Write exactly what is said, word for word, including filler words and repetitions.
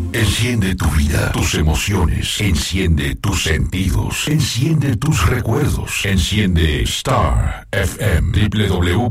Enciende tu vida, tus emociones. Enciende tus sentidos. Enciende tus recuerdos. Enciende Star F M. w w w